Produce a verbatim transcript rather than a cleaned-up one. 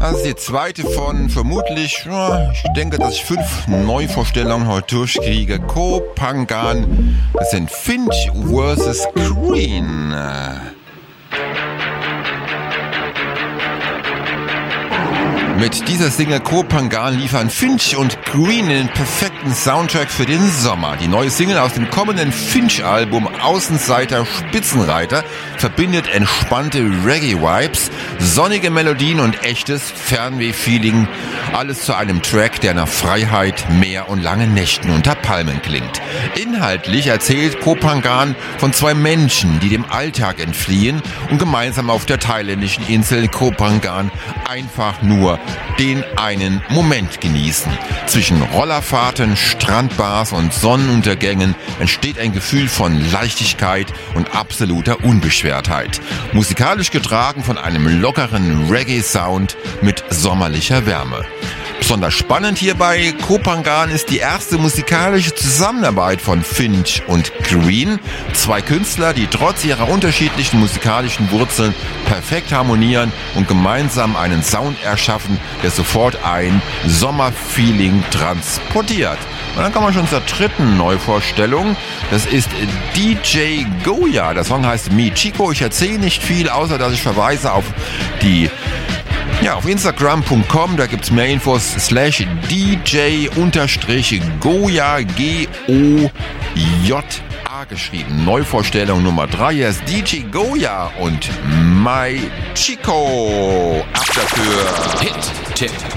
Das ist die zweite von vermutlich, ja, ich denke, dass ich fünf Neuvorstellungen heute durchkriege. Kopangan, das sind Finch versus. Green. Mit dieser Single Kopangan liefern Finch und Green den perfekten Soundtrack für den Sommer. Die neue Single aus dem kommenden Finch-Album Außenseiter Spitzenreiter verbindet entspannte Reggae-Vibes, sonnige Melodien und echtes Fernweh-Feeling. Alles zu einem Track, der nach Freiheit, Meer und langen Nächten unter Palmen klingt. Inhaltlich erzählt Kopangan von zwei Menschen, die dem Alltag entfliehen und gemeinsam auf der thailändischen Insel Kopangan einfach nur den einen Moment genießen. Zwischen Rollerfahrten, Strandbars und Sonnenuntergängen entsteht ein Gefühl von Leichtigkeit und absoluter Unbeschwertheit. Musikalisch getragen von einem lockeren Reggae-Sound mit sommerlicher Wärme. Besonders spannend hierbei, Kopangan ist die erste musikalische Zusammenarbeit von Finch und Green. Zwei Künstler, die trotz ihrer unterschiedlichen musikalischen Wurzeln perfekt harmonieren und gemeinsam einen Sound erschaffen, der sofort ein Sommerfeeling transportiert. Und dann kommen wir schon zur dritten Neuvorstellung. Das ist D J Goya. Der Song heißt Mi Chico. Ich erzähle nicht viel, außer dass ich verweise auf die Ja, auf Instagram punkt com, da gibt's mehr Infos, slash D J unterstrich Goya, G O J A geschrieben. Neuvorstellung Nummer drei, hier ist D J Goya und My Chico. Ab dafür. Hit-Tipp.